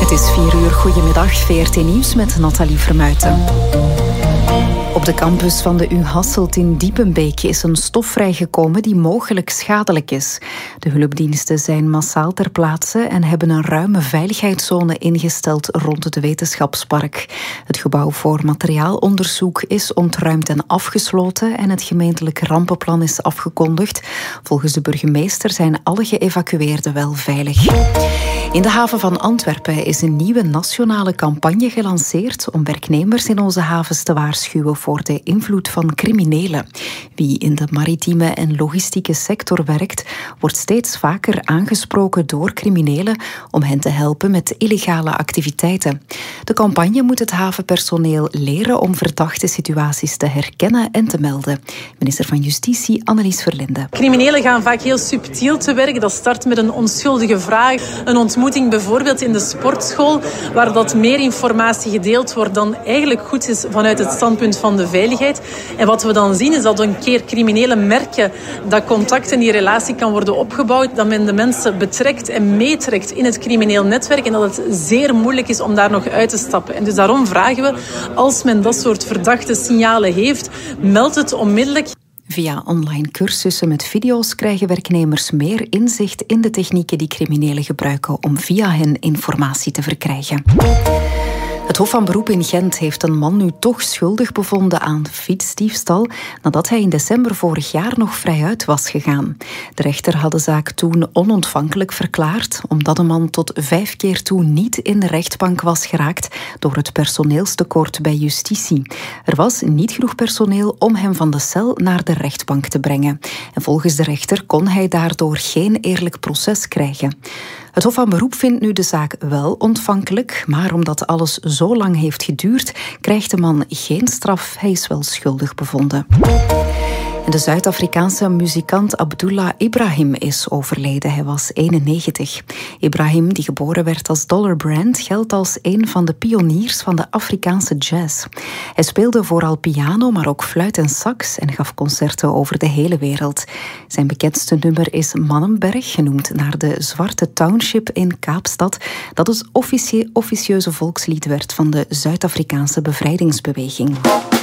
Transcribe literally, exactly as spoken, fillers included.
Het is vier uur. Goedemiddag, V R T Nieuws met Nathalie Vermuijten. Op de campus van de U Hasselt in Diepenbeek is een stof vrijgekomen die mogelijk schadelijk is. De hulpdiensten zijn massaal ter plaatse en hebben een ruime veiligheidszone ingesteld rond het wetenschapspark. Het gebouw voor materiaalonderzoek is ontruimd en afgesloten en het gemeentelijk rampenplan is afgekondigd. Volgens de burgemeester zijn alle geëvacueerden wel veilig. In de haven van Antwerpen is een nieuwe nationale campagne gelanceerd om werknemers in onze havens te waarschuwen voor de invloed van criminelen. Wie in de maritieme en logistieke sector werkt, wordt steeds vaker aangesproken door criminelen om hen te helpen met illegale activiteiten. De campagne moet het havenpersoneel leren om verdachte situaties te herkennen en te melden. Minister van Justitie Annelies Verlinde. Criminelen gaan vaak heel subtiel te werk. Dat start met een onschuldige vraag, een ontmoeting bijvoorbeeld in de sportschool, waar dat meer informatie gedeeld wordt dan eigenlijk goed is vanuit het standpunt van de veiligheid. En wat we dan zien is dat een keer criminelen merken dat contact en die relatie kan worden opgebouwd, dat men de mensen betrekt en meetrekt in het crimineel netwerk en dat het zeer moeilijk is om daar nog uit te stappen. En dus daarom vragen we, als men dat soort verdachte signalen heeft, meld het onmiddellijk. Via online cursussen met video's krijgen werknemers meer inzicht in de technieken die criminelen gebruiken om via hen informatie te verkrijgen. Het Hof van Beroep in Gent heeft een man nu toch schuldig bevonden aan fietsdiefstal nadat hij in december vorig jaar nog vrijuit was gegaan. De rechter had de zaak toen onontvankelijk verklaard omdat de man tot vijf keer toe niet in de rechtbank was geraakt door het personeelstekort bij justitie. Er was niet genoeg personeel om hem van de cel naar de rechtbank te brengen. En volgens de rechter kon hij daardoor geen eerlijk proces krijgen. Het Hof van Beroep vindt nu de zaak wel ontvankelijk, maar omdat alles zo lang heeft geduurd, krijgt de man geen straf. Hij is wel schuldig bevonden. De Zuid-Afrikaanse muzikant Abdullah Ibrahim is overleden. Hij was eenennegentig. Ibrahim, die geboren werd als Dollar Brand, geldt als een van de pioniers van de Afrikaanse jazz. Hij speelde vooral piano, maar ook fluit en sax en gaf concerten over de hele wereld. Zijn bekendste nummer is Mannenberg, genoemd naar de Zwarte Township in Kaapstad, dat het officie- officieuze volkslied werd van de Zuid-Afrikaanse bevrijdingsbeweging.